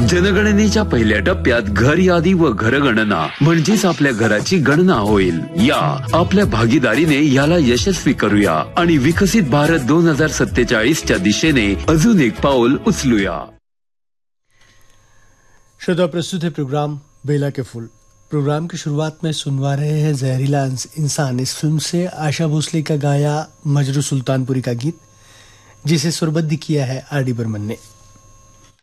जनगणनेच्या पहिल्या टप्प्यात घर यादी व घरगणना म्हणजेच आपल्या घराची गणना होईल. या आपल्या भागीदारीने याला यशस्वी करूया आणि विकसित भारत 2047च्या दिशेने अजून एक पाऊल उचलूया. श्रोता, प्रस्तुत है प्रोग्राम बेला के फूल. प्रोग्राम की शुरुआत में सुनवा रहे हैं जहरीला इंसान, इस फिल्म से आशा भोसले का गाया मजरू सुल्तानपुरी का गीत, जिसे सुरबद्दी किया है आर डी बर्मन ने.